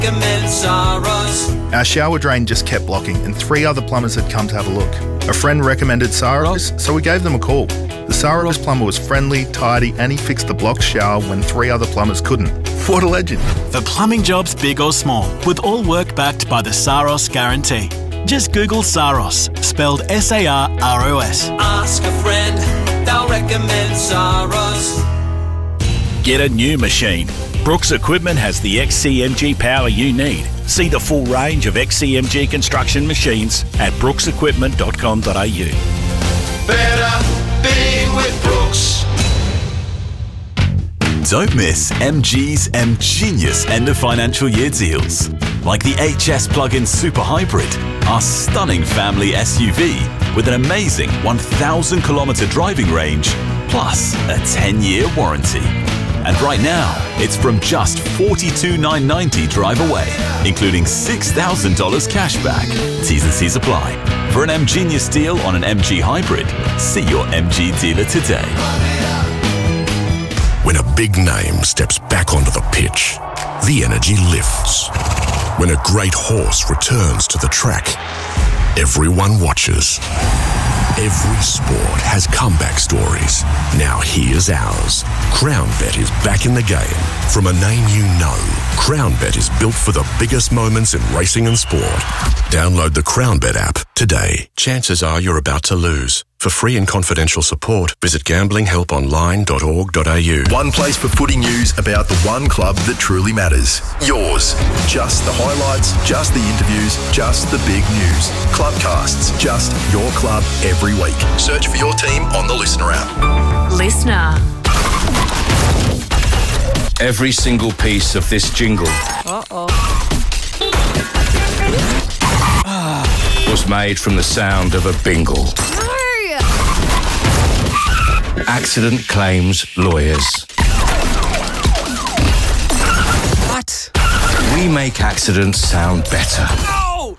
recommend Saros. Our shower drain just kept blocking and 3 other plumbers had come to have a look. A friend recommended Saros, so we gave them a call. The Saros plumber was friendly, tidy, and he fixed the blocked shower when 3 other plumbers couldn't. What a legend. For plumbing jobs big or small, with all work backed by the Saros Guarantee. Just Google Saros, spelled S-A-R-R-O-S. Ask a friend, they'll recommend Saros. Get a new machine. Brooks Equipment has the XCMG power you need. See the full range of XCMG construction machines at brooksequipment.com.au. Better being with Brooks. Don't miss MG's M-Genius end of financial year deals. Like the HS plug-in Super Hybrid, our stunning family SUV with an amazing 1,000 kilometre driving range, plus a 10-year warranty. And right now, it's from just $42,990 drive away, including $6,000 cash back. T's and C's apply. For an M-Genius deal on an MG Hybrid, see your MG dealer today. When a big name steps back onto the pitch, the energy lifts. When a great horse returns to the track, everyone watches. Every sport has comeback stories. Now here's ours. CrownBet is back in the game. From a name you know, CrownBet is built for the biggest moments in racing and sport. Download the CrownBet app today. Chances are you're about to lose. For free and confidential support, visit gamblinghelponline.org.au. One place for footy news about the one club that truly matters. Yours. Just the highlights, just the interviews, just the big news. Clubcasts, just your club every week. Search for your team on the Listener app. Listener. Every single piece of this jingle was made from the sound of a bingle. Accident claims lawyers. What? We make accidents sound better. No!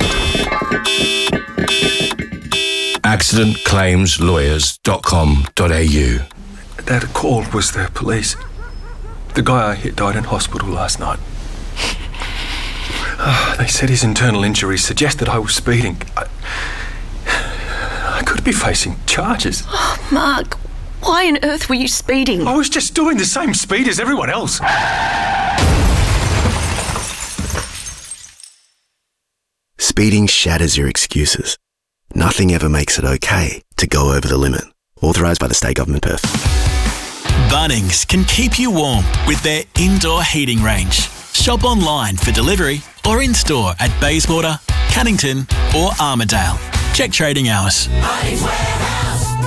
accidentclaimslawyers.com.au. That called was the police. The guy I hit died in hospital last night. They said his internal injuries suggested I was speeding. I could be facing charges. Oh, Mark, why on earth were you speeding? I was just doing the same speed as everyone else. Speeding shatters your excuses. Nothing ever makes it okay to go over the limit. Authorised by the State Government Perth. Bunnings can keep you warm with their indoor heating range. Shop online for delivery or in-store at Bayswater, Cannington or Armidale. Check trading hours. Bunnings Warehouse.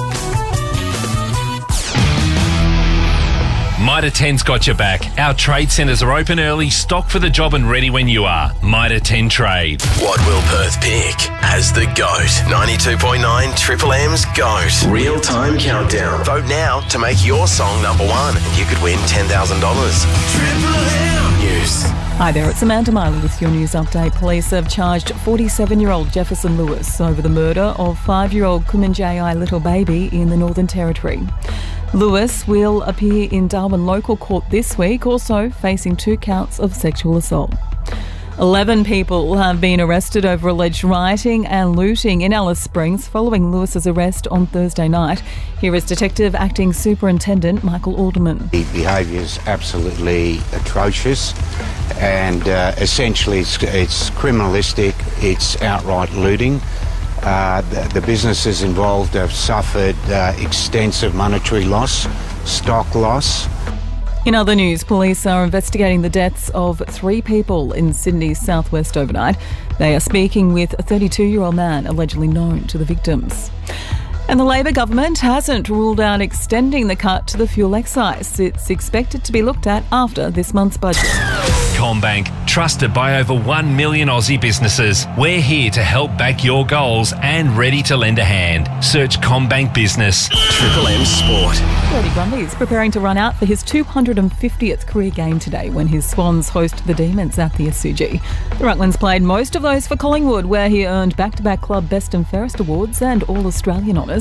Mitre 10's got your back. Our trade centres are open early, stocked for the job and ready when you are. Mitre 10 Trade. What will Perth pick as the GOAT? 92.9 Triple M's GOAT. Real-time countdown. Vote now to make your song number one. You could win $10,000. Triple M News. Hi there, it's Amanda Miley with your news update. Police have charged 47-year-old Jefferson Lewis over the murder of 5-year-old Kumanjayi little baby in the Northern Territory. Lewis will appear in Darwin local court this week, also facing 2 counts of sexual assault. 11 people have been arrested over alleged rioting and looting in Alice Springs following Lewis's arrest on Thursday night. Here is Detective Acting Superintendent Michael Alderman. The behaviour is absolutely atrocious and essentially it's criminalistic, it's outright looting. The businesses involved have suffered extensive monetary loss, stock loss. In other news, police are investigating the deaths of 3 people in Sydney's southwest overnight. They are speaking with a 32-year-old man allegedly known to the victims. And the Labor government hasn't ruled out extending the cut to the fuel excise. It's expected to be looked at after this month's budget. CommBank, trusted by over 1 million Aussie businesses. We're here to help back your goals and ready to lend a hand. Search CommBank Business. Triple M Sport. Brody Grundy is preparing to run out for his 250th career game today when his Swans host the Demons at the SCG. The Ruckmans played most of those for Collingwood, where he earned back-to-back club Best and Fairest awards and All-Australian honours.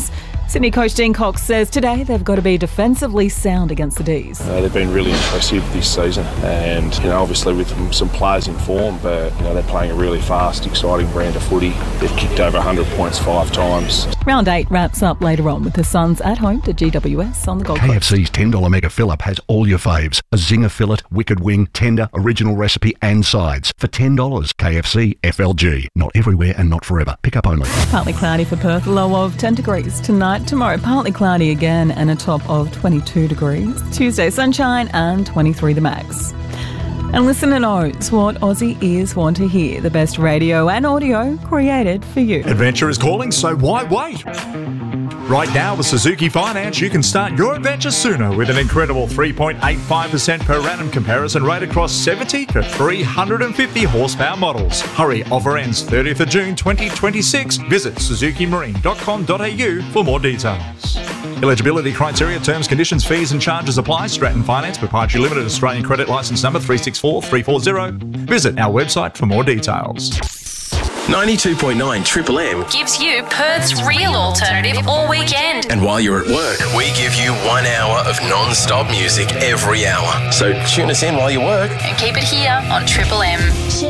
Sydney coach Dean Cox says today they've got to be defensively sound against the D's. They've been really impressive this season, and obviously with some players in form, but they're playing a really fast, exciting brand of footy. They've kicked over 100 points 5 times. Round 8 wraps up later on with the Suns at home to GWS on the Gold Coast. KFC's $10 Mega Fill-Up has all your faves. A zinger fillet, wicked wing, tender, original recipe and sides. For $10, KFC FLG. Not everywhere and not forever. Pick up only. Partly cloudy for Perth, a low of 10 degrees tonight. Tomorrow, partly cloudy again and a top of 22 degrees. Tuesday, sunshine and 23 the max. And listener knows what Aussie ears want to hear. The best radio and audio created for you. Adventure is calling, so why wait? Right now with Suzuki Finance, you can start your adventure sooner with an incredible 3.85% per annum comparison rate across 70 to 350 horsepower models. Hurry, offer ends 30th of June 2026. Visit suzukimarine.com.au for more details. Eligibility criteria, terms, conditions, fees and charges apply. Stratton Finance, Proprietary Limited, Australian Credit Licence Number 364340. Visit our website for more details. 92.9 Triple M gives you Perth's real alternative all weekend. And while you're at work, we give you 1 hour of non-stop music every hour. So tune us in while you work. And keep it here on Triple M.